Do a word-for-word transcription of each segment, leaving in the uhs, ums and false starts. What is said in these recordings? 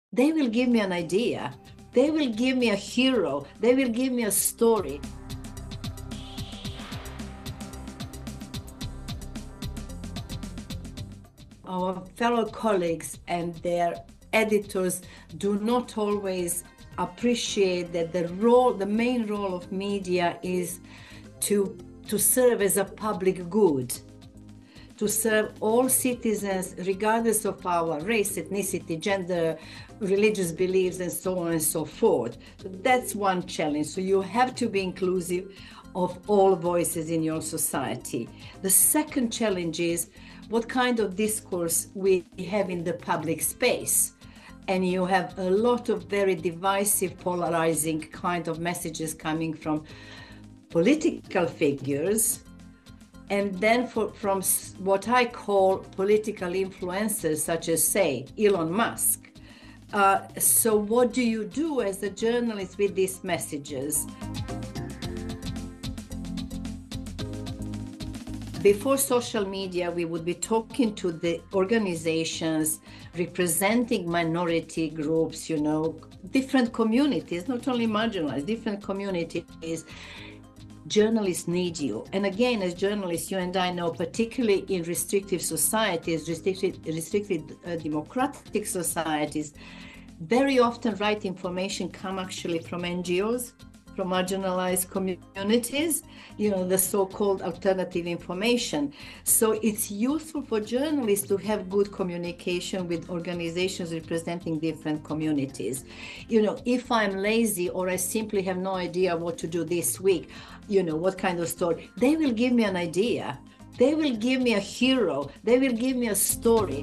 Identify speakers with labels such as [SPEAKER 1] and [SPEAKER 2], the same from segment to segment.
[SPEAKER 1] they will give me an idea. They will give me a hero. They will give me a story. Our fellow colleagues and their editors do not always appreciate that the role, the main role of media is to, to serve as a public good, to serve all citizens regardless of our race, ethnicity, gender, religious beliefs, and so on and so forth. So that's one challenge. So you have to be inclusive of all voices in your society. The second challenge is what kind of discourse we have in the public space. And you have a lot of very divisive, polarizing kind of messages coming from political figures, and then for, from what I call political influencers, such as, say, Elon Musk. Uh, so what do you do as a journalist with these messages? Before social media, we would be talking to the organizations representing minority groups, you know, different communities, not only marginalized, different communities. Journalists need you. And again, as journalists, you and I know, particularly in restrictive societies, restricted, restricted uh, democratic societies, very often right information come actually from N G Os, from marginalized communities, you know, the so-called alternative information. So it's useful for journalists to have good communication with organizations representing different communities. You know, if I'm lazy or I simply have no idea what to do this week, you know, what kind of story, they will give me an idea. They will give me a hero. They will give me a story.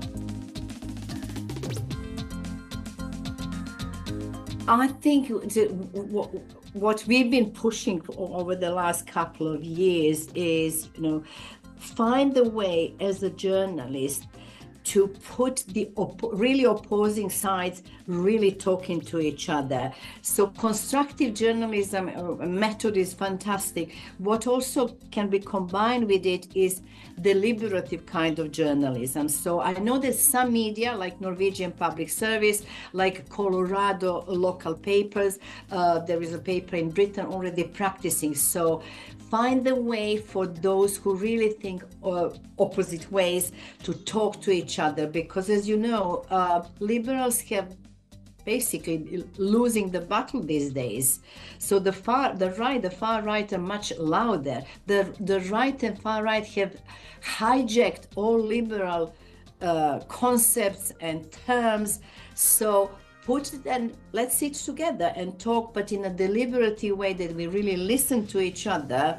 [SPEAKER 1] I think what we've been pushing over the last couple of years is, you know, find a way as a journalist to put the op really opposing sides really talking to each other. So constructive journalism method is fantastic. What also can be combined with it is deliberative kind of journalism. So I know that some media, like Norwegian Public Service, like Colorado local papers, uh, there is a paper in Britain already practicing. So find a way for those who really think uh, opposite ways to talk to each other, because as you know, uh, liberals have basically losing the battle these days. So the far, the right, the far right are much louder. The, the right and far right have hijacked all liberal uh, concepts and terms. So put it and let's sit together and talk, but in a deliberative way that we really listen to each other.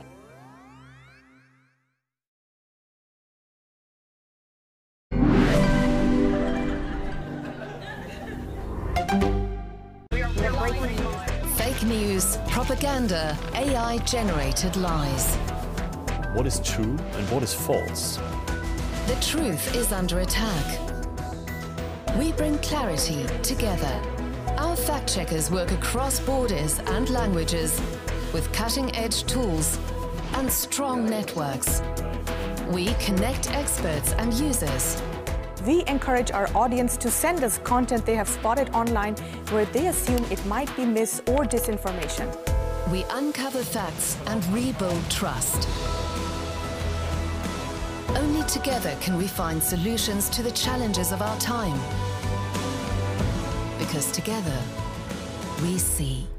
[SPEAKER 2] Fake news, propaganda, A I-generated lies.
[SPEAKER 3] What is true and what is false?
[SPEAKER 2] The truth is under attack. We bring clarity together. Our fact-checkers work across borders and languages with cutting-edge tools and strong networks. We connect experts and users.
[SPEAKER 4] We encourage our audience to send us content they have spotted online where they assume it might be mis- or disinformation.
[SPEAKER 2] We uncover facts and rebuild trust. Only together can we find solutions to the challenges of our time. Because together, we see.